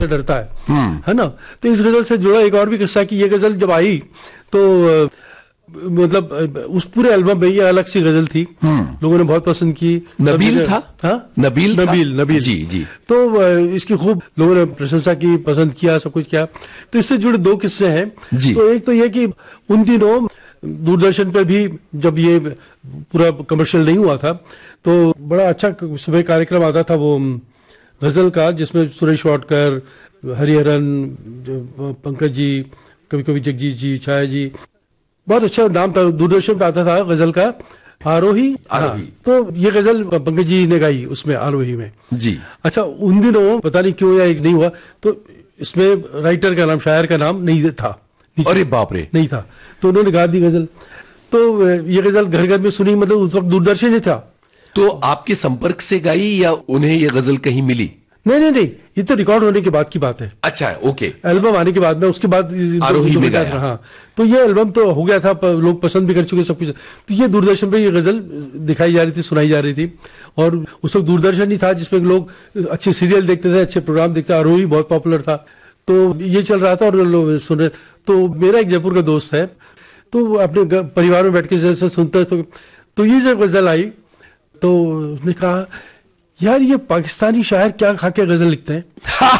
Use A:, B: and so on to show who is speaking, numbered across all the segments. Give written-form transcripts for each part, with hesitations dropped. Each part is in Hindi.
A: डरता है ना। तो इस गजल से जुड़ा एक और भी किस्सा कि ये गजल जब आई तो मतलब उस पूरे एल्बम में ये अलग सी गजल थी, लोगों ने बहुत पसंद की।
B: नबील था?
A: हाँ, नबील
B: जी।
A: तो इसकी खूब लोगों ने प्रशंसा की, पसंद किया, सब कुछ किया। तो इससे जुड़े दो किस्से हैं। तो एक तो ये कि उन दिनों दूरदर्शन पे भी जब ये पूरा कमर्शियल नहीं हुआ था तो बड़ा अच्छा सुबह कार्यक्रम आता था वो गजल का, जिसमें सुरेश वाडकर, हरिहरन, पंकज जी, कभी कभी जगजीत जी, छाया जी, बहुत अच्छा नाम था। दूरदर्शन पे आता था गजल का आरोही। हाँ, तो ये गजल पंकज जी ने गाई उसमें, आरोही में
B: जी।
A: अच्छा, उन दिनों पता नहीं क्यों या एक नहीं हुआ, तो इसमें राइटर का नाम, शायर का नाम नहीं था।
B: अरे बाप रे,
A: नहीं था। तो उन्होंने गा दी गजल। तो ये गजल घर घर में सुनी, मतलब उस वक्त दूरदर्शन ही था।
B: तो आपके संपर्क से गाई या उन्हें ये गजल कहीं मिली?
A: नहीं, ये तो रिकॉर्ड होने के बाद की बात है।
B: अच्छा, ओके।
A: एल्बम आने के बाद में, उसके बाद
B: आरोही में गाया।
A: हाँ, तो ये एल्बम तो हो गया था, लोग पसंद भी कर चुके सब कुछ। तो ये दूरदर्शन पे ये गजल दिखाई जा रही थी, सुनाई जा रही थी। और उस वक्त दूरदर्शन ही था जिसमें लोग अच्छे सीरियल देखते थे, अच्छे प्रोग्राम देखते थे। आरोही बहुत पॉपुलर था, तो ये चल रहा था और लोग सुन रहे। तो मेरा एक जयपुर का दोस्त है, तो अपने परिवार में बैठ के जैसे सुनते तो ये जब गजल आई तो उसने कहा, यार ये पाकिस्तानी शायर क्या खा के गजल लिखते हैं।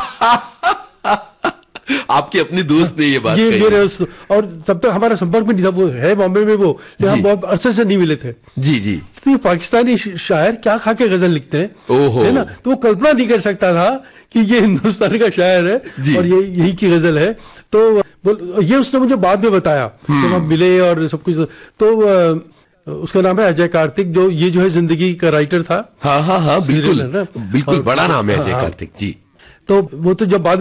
B: आपके अपने दोस्त ने ये बात
A: ये
B: कही?
A: मेरे और तब तक हमारा संपर्क भी नहीं था, वो है बॉम्बे में, वो हम बहुत अरसे से नहीं मिले थे।
B: जी।
A: तो ये पाकिस्तानी शायर क्या खा के गजल लिखते हैं,
B: ओहो,
A: है ना। तो वो कल्पना नहीं कर सकता था कि ये हिंदुस्तान का शायर है और ये यही की गजल है। तो ये उसने मुझे बाद में बताया जब हम मिले और सब कुछ। तो उसका नाम है अजय कार्तिक, जो है जिंदगी का राइटर था।
B: हाँ, बिल्कुल बड़ा नाम है अजय कार्तिक जी।
A: तो वो तो जब बाद